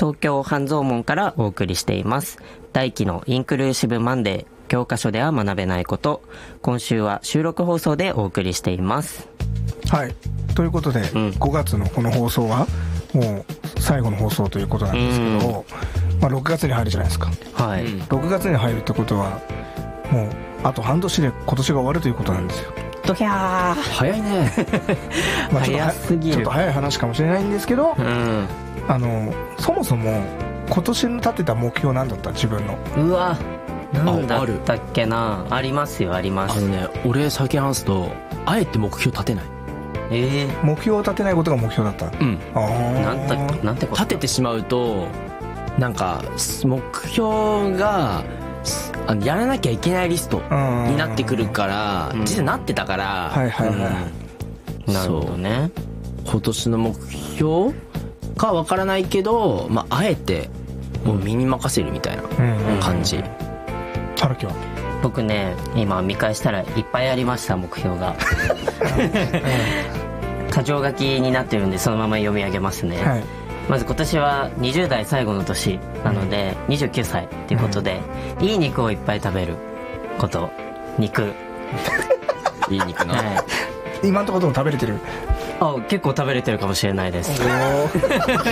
東京半蔵門からお送りしています大輝のインクルーシブマンデー、教科書では学べないこと。今週は収録放送でお送りしています。 はい、ということで、5月のこの放送はもう最後の放送ということなんですけど、6月に入るじゃないですか。 はい、 6月に入るってことはもうあと半年で今年が終わるということなんですよ。 ドキャー早いね早すぎる。 ちょっと早い話かもしれないんですけど、そもそも今年の立てた目標なんだった？自分の。 うわ、なんだったっけな。ありますよ、あります。 俺最近話すとあえて目標立てない。 目標を立てないことが目標だった。 なんてこと？ 立ててしまうとなんか目標がやらなきゃいけないリストになってくるから、実際なってたから、 なるほどね。 今年の目標かわからないけど、あえてもう身に任せるみたいな感じ。 春樹は？ 僕ね、今見返したらいっぱいありました、目標が。箇条書きになってるんでそのまま読み上げますね。まず今年は20代最後の年なので、29歳っていうことで、いい肉をいっぱい食べること。肉いい肉な、 今のところ食べれてる？ 結構食べれてるかもしれないです。